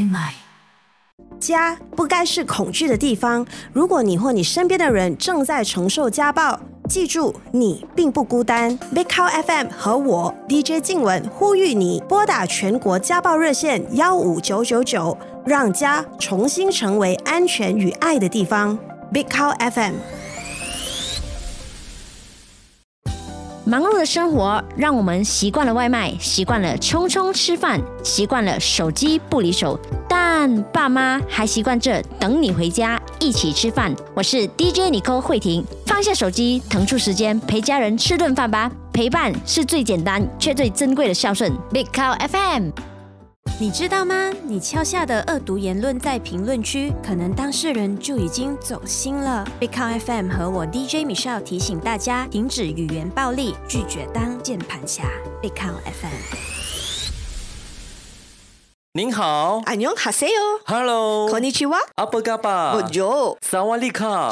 买。 家不该是恐惧的地方。如果你或你身边的人正在承受家暴，记住，你并不孤单。Big Cow FM 和我 DJ 静雯呼吁你拨打全国家暴热线15999，让家重新成为安全与爱的地方。Big Cow FM。 忙碌的生活让我们习惯了外卖，习惯了匆匆吃饭，习惯了手机不离手，但爸妈还习惯着等你回家一起吃饭。我是 DJ Nicole 慧婷，放下手机，腾出时间陪家人吃顿饭吧。陪伴是最简单却最珍贵的孝顺。Big Cow FM。 你知道吗？你敲下的恶毒言论在评论区，可能当事人就已经走心了。Big Cow FM 和我 DJ Michelle 提醒大家，停止语言暴力，拒绝当键盘侠。Big Cow FM。 您好， 안녕하세요。 Hello， こんにちは。 apa kabar？ Bonjour。 萨瓦迪卡。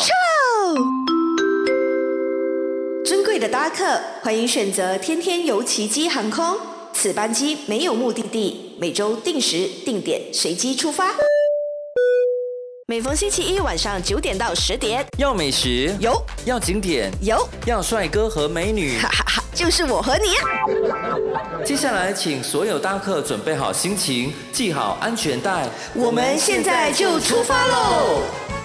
尊贵的搭客，欢迎选择天天游奇迹航空。此班机没有目的地，每周定时定点随机出发。每逢星期一晚上9点到10点， 要美食有， 要景点有， 要帅哥和美女， 哈哈哈，就是我和你。 接下来请所有搭客准备好心情，系好安全带， 我们现在就出发喽！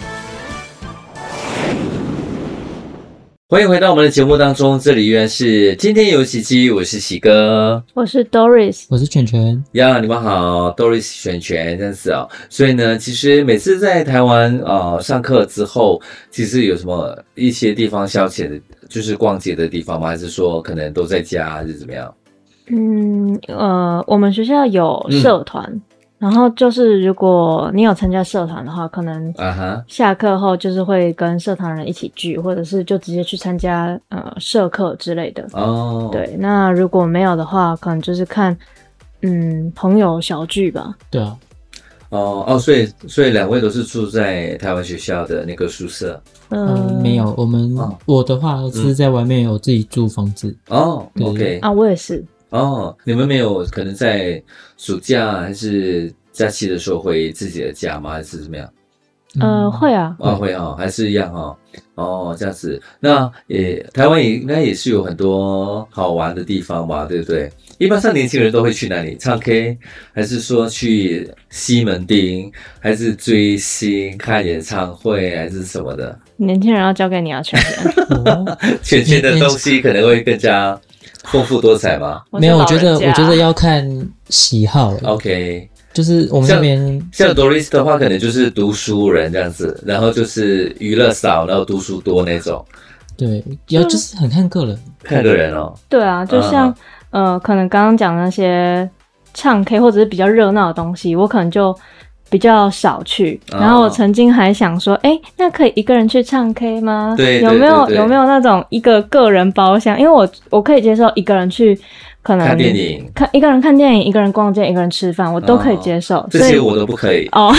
欢迎回到我们的节目当中，这里依然是天天有奇迹，我是喜哥， 我是 Doris， 我是犬犬呀，你们好 ，Doris 犬犬这样子哦。所以呢，其实每次在台湾上课之后，其实有什么一些地方消遣的，就是逛街的地方吗？还是说可能都在家，还是怎么样？ 我们学校有社团。然后就是如果你有参加社团的话，可能下课后就是会跟社团人一起聚，或者是就直接去参加社课之类的。哦，对，那如果没有的话，可能就是看朋友小聚吧。 对啊。 所以两位都是住在台湾学校的那个宿舍？ 没有，我的话是在外面有自己租房子。 哦 ，OK 啊，我也是。 哦，你们没有可能在暑假还是假期的时候回自己的家吗？还是怎么样？ 会啊。 会啊，还是一样哦。哦，这样子，那台湾也应该也是有很多好玩的地方吧，对不对？一般上年轻人都会去哪里？唱 K， 还是说去西门町，还是追星、看演唱会，还是什么的？ 年轻人要交给你啊，犬犬犬的东西可能会更加丰富多彩吗？ 没有，我觉得要看喜好。 OK， 就是我们那边像 Doris 的话，可能就是读书人这样子，然后就是娱乐少，然后读书多那种。 对，就是很看个人， 看个人哦。 对啊，就像可能刚刚讲的那些唱 K 或者是比较热闹的东西，我可能就比较少去。然后我曾经还想说，那可以一个人去唱 K 吗？ 对， 有没有那种一个个人包厢？因为我可以接受一个人去，可能看电影， 一个人看电影，一个人逛街，一个人吃饭，我都可以接受。 这些我都不可以哦。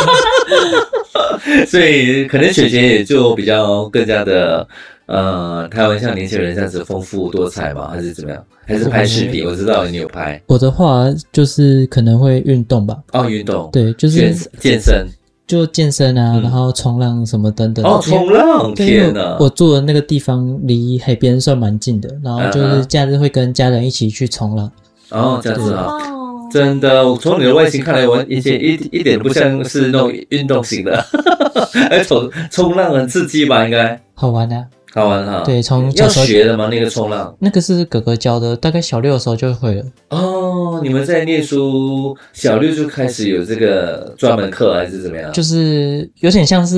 所以可能犬犬也就比较更加的台湾像年轻人这样子丰富多彩吗？还是怎么样？还是拍视频？我知道你有拍。 我的话就是可能会运动吧。 运动。 对，就是健身。 就健身啊，然后冲浪什么等等。 冲浪！天哪！ 我住的那个地方离海边算蛮近的，然后就是假日会跟家人一起去冲浪。 这样子啊。真的，我从你的外形看来，我一点都不像是那种运动型的。冲浪很刺激吧？应该好玩啊。 好玩哈， 对， 要学的吗？那个冲浪， 那个是哥哥教的，大概小6的时候就会了。 你们在念书，小6就开始有这个专门课，还是怎么样？ 就是有点像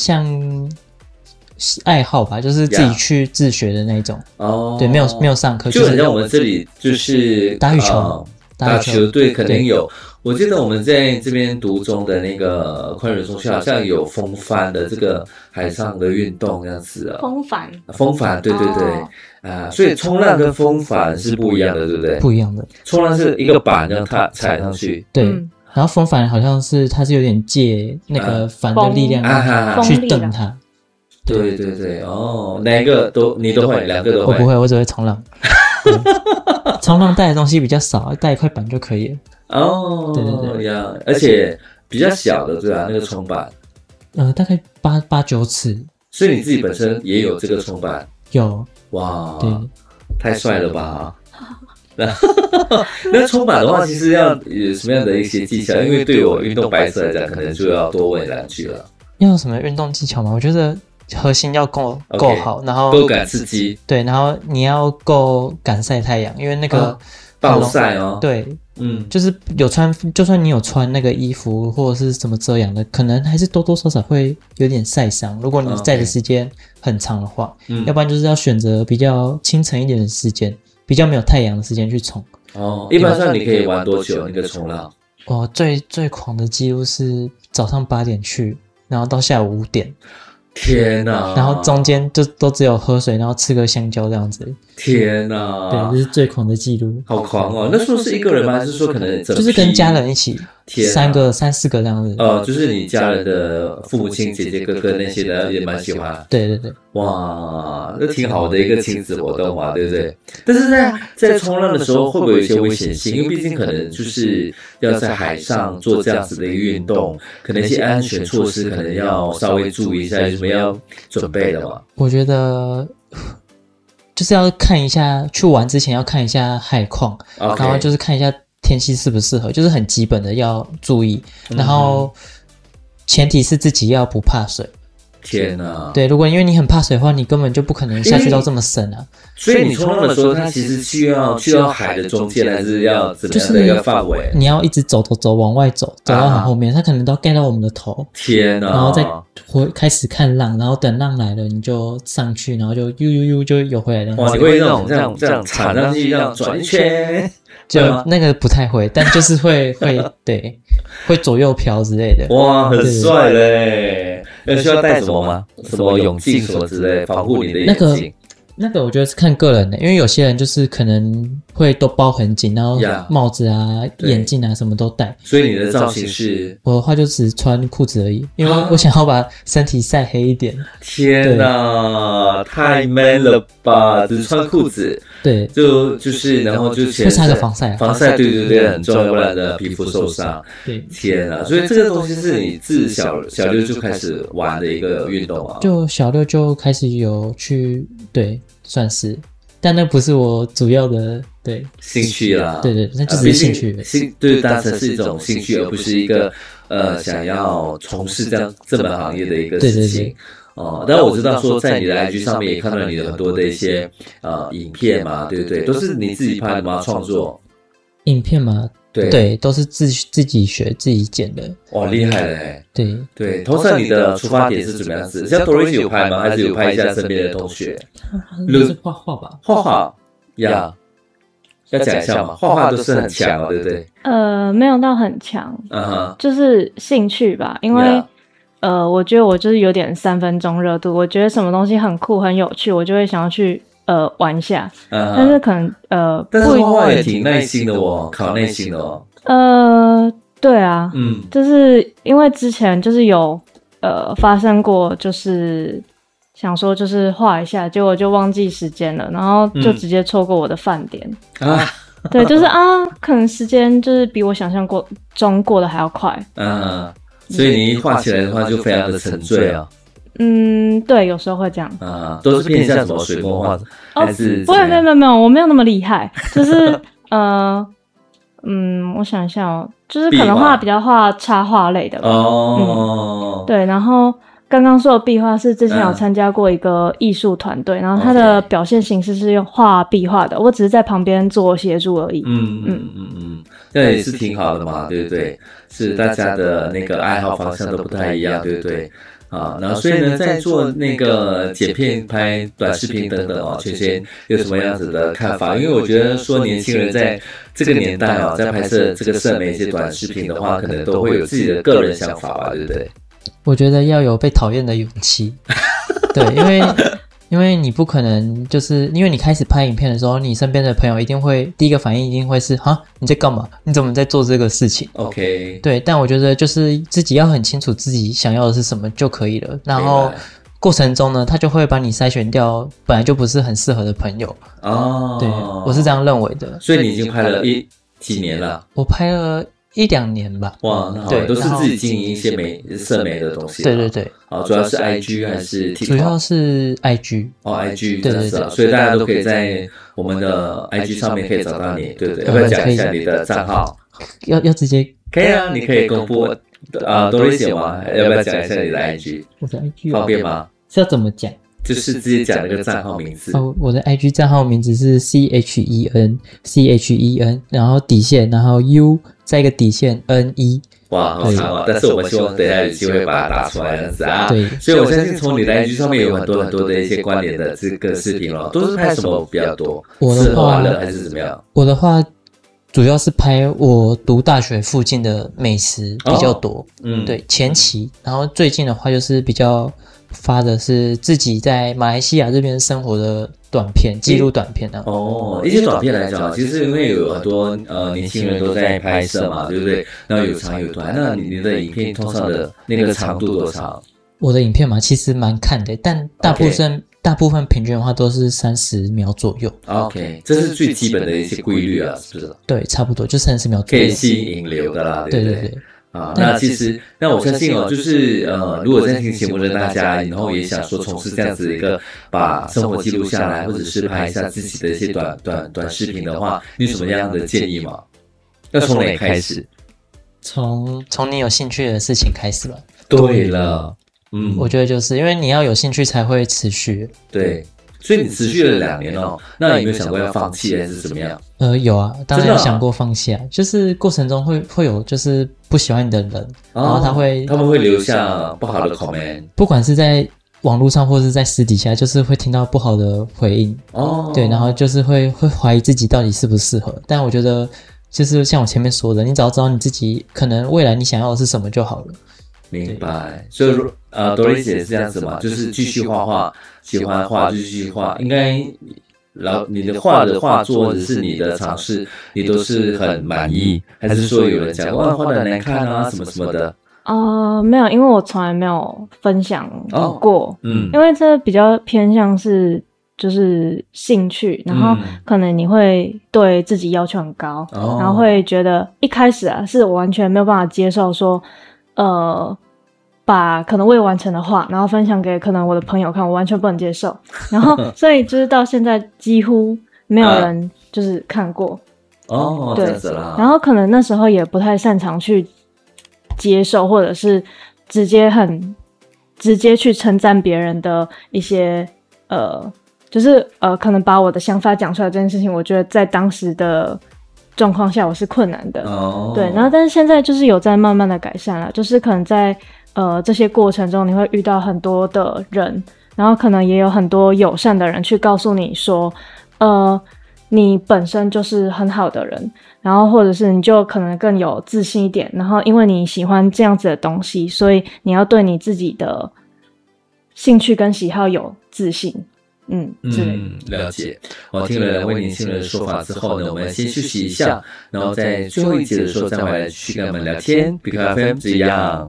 爱好吧，就是自己去自学的那种。对，没有上课， 就很像我们这里就是打羽球。 打球对，肯定有。我记得我们在这边读中的那个宽仁中学，好像有风帆的这个海上的运动这样子啊。风帆，对对对，所以冲浪跟风帆是不一样的，对不对？ 不一样的。 冲浪是一个板让它踩上去， 对。然后风帆好像是它是有点借那个帆的力量去蹬它。 对对对，哪一个你都会，两个都会？ 我不会，我只会冲浪。冲浪带的东西比较少，带一块板就可以了。 对对对，而且比较小的对吧？那个冲板， 大概8、9尺。 所以你自己本身也有这个冲板？ 有。 哇， 对， 太帅了吧！那冲板的话，其实要有什么样的一些技巧？因为对我运动白色来讲，可能就要多问两句了。 要有什么运动技巧吗？我觉得核心要够好，然后够敢刺激。 对，然后你要够敢晒太阳，因为那个暴晒哦。 对，就是就算你有穿那个衣服或者是什么遮阳的，可能还是多多少少会有点晒伤。如果你晒的时间很长的话，要不然就是要选择比较清晨一点的时间，比较没有太阳的时间去冲。 一般上你可以玩多久那个冲浪？ 最狂的记录是早上8点去，然后到下午5点。 天哪！ 然后中间就都只有喝水，然后吃个香蕉这样子。 天哪！ 对，这是最狂的记录。 好狂哦！那时候是一个人吗？还是说可能就是跟家人一起，3、4个这样子。 就是你家人的父母亲、姐姐、哥哥那些的也蛮喜欢。 对。 哇，那挺好的一个亲子活动嘛，对不对？但是在冲浪的时候会不会有一些危险性？因为毕竟可能就是要在海上做这样子的一个运动，可能一些安全措施可能要稍微注意一下，有什么要准备的吗？ 我觉得就是要看一下，去玩之前要看一下海况，然后就是看一下天气适不适合，就是很基本的要注意。然后前提是自己要不怕水。 天哪！ 对，如果因为你很怕水的话，你根本就不可能下去到这么深啊。 所以你冲浪的时候，它其实需要去到海的中间，还是要怎么样的一个范围？ 你要一直走，往外走到很后面，它可能都要盖到我们的头。 天哪！ 然后再开始看浪，然后等浪来了，你就上去，然后就就游回来了。 哇，你会那种这样踩上去，这样转一圈？ 就那个不太会，但就是会对，会左右飘之类的。 哇，很帅嘞！需要带什么吗？什么泳镜什么之类，保护你的眼睛？ 那个我觉得是看个人的，因为有些人就是可能会都包很紧，然后帽子啊、眼镜啊什么都戴。 所以你的造型是？ 我的话就只穿裤子而已，因为我想要把身体晒黑一点。 天哪，太 man 了吧！只穿裤子。 对， 就是然后就会擦个防晒， 对，很重要，不然的皮肤受伤。对，天啊！所以这个东西是你自小六就开始玩的一个运动啊？ 就小六就开始有去，对，算是，但那不是我主要的兴趣啦。 对，那就是兴趣， 对，当成是一种兴趣，而不是一个想要从事这门行业的一个事情。但我知道说在你的 IG 上面也看到你的很多的一些影片嘛，对不对？都是你自己拍的吗？创作影片吗？对，都是自己学自己剪的。 哇，厉害嘞！ 对， 通常你的出发点是怎么样子？像 Doris 有拍吗？还是有拍一下身边的同学？ 是画画吧？ 画画呀，要讲一下嘛，画画都是很强对不对？ 没有到很强，就是兴趣吧，因为。我觉得我就是有点3分钟热度，我觉得什么东西很酷很有趣，我就会想要去玩一下。但是可能但是画画也挺耐心的哦，考耐心的哦。 对啊，就是因为之前就是有发生过，就是想说就是画一下，结果就忘记时间了，然后就直接错过我的饭点啊。对，就是可能时间就是比我想象中过得还要快。 所以你一画起来的话就非常的沉醉啊。 对，有时候会这样。 都是偏向什么水墨画还是？ 没有，我没有那么厉害，就是我想一下哦，就是可能比较画插画类的吧。对，然后刚刚说的壁画是之前有参加过一个艺术团队，然后它的表现形式是用画壁画的，我只是在旁边做协助而已。 那也是挺好的嘛，对不对？是大家的那个爱好方向都不太一样，对不对？然后所以呢，在做那个剪片、拍短视频等等圈圈有什么样子的看法？因为我觉得说年轻人在这个年代在拍摄这个社媒一些短视频的话，可能都会有自己的个人想法吧，对不对？ 我觉得要有被讨厌的勇气，对，因为你不可能就是因为你开始拍影片的时候，你身边的朋友一定会第一个反应一定会是你在干嘛？你怎么在做这个事情 ？OK， 对，但我觉得就是自己要很清楚自己想要的是什么就可以了。然后过程中呢，他就会把你筛选掉本来就不是很适合的朋友。对，我是这样认为的。 所以你已经拍了几年了？ 我拍了 1-2年吧。 哇，那好，都是自己经营一些社媒的东西。 对对对， 好，主要是 IG 还是 TikTok？ 主要是 IG。 IG 对对对， 所以大家都可以在我们的 IG 上面可以找到你，对不对？要不要讲一下你的账号？ 要直接可以啊，你可以公布Doris吗？要不要讲一下你的 IG？ 我的 IG 方便吗？ 是要怎么讲？ 就是直接讲那个账号名字。 我的 IG 账号名字是 CHEN， 然后底线，然后 U 再一个底线 NE。 哇，好长啊！但是我们希望等一下有机会把它打出来这样子啊。 对， 所以我相信从你的 IG 上面有很多很多的一些关联的这个视频咯，都是拍什么比较多？吃喝玩乐还是怎么样？ 我的话主要是拍我读大学附近的美食比较多。对，前期，然后最近的话就是比较发的是自己在马来西亚这边生活的短片，记录短片啊。 一些短片来讲，其实因为有很多年轻人都在拍摄嘛，对不对？然后有长有短，那你的影片通常的那个长度多长？我的影片嘛，其实蛮看的，但大部分平均的话都是30秒左右。 OK， 这是最基本的一些规律啊，是不是？ 对，差不多就30秒左右， 可以吸引引流的啦，对不对？ 对。 那其实，那我相信就是如果在听节目的大家，然后也想说从事这样子一个把生活记录下来，或者是拍一下自己的一些短视频的话，你有什么样的建议吗？要从哪里开始？ 从你有兴趣的事情开始吧。 对了， 我觉得就是因为你要有兴趣才会持续。 对。所以你持续了2年哦，那有没有想过要放弃还是怎么样？ 有啊，当然有想过放弃啊，就是过程中会有就是不喜欢你的人，然后他们会留下不好的 comment， 不管是在网络上或是在私底下，就是会听到不好的回应。对，然后就是会怀疑自己到底适不适合。但我觉得就是像我前面说的，你只要知道你自己可能未来你想要的是什么就好了。 明白，所以Doris姐是这样子嘛，就是继续画画，喜欢画就继续画。应该，然后你的画作或者是你的尝试，你都是很满意，还是说有人讲哇画得难看啊什么什么的？ 没有，因为我从来没有分享过，因为这比较偏向是就是兴趣，然后可能你会对自己要求很高，然后会觉得一开始是我完全没有办法接受说。把可能未完成的画，然后分享给可能我的朋友看，我完全不能接受。然后，所以就是到现在几乎没有人就是看过。对，这样子啦。然后可能那时候也不太擅长去接受，或者是直接去称赞别人的一些就是可能把我的想法讲出来这件事情，我觉得在当时的状况下我是困难的。对，然后但是现在就是有在慢慢的改善了，就是可能在这些过程中你会遇到很多的人，然后可能也有很多友善的人去告诉你说你本身就是很好的人，然后或者是你就可能更有自信一点，然后因为你喜欢这样子的东西，所以你要对你自己的兴趣跟喜好有自信。 了解。我听了2位年轻人的说法之后呢，我们先休息一下，然后在最后一节的时候再回来继续跟我们聊天。BQ FM 这样。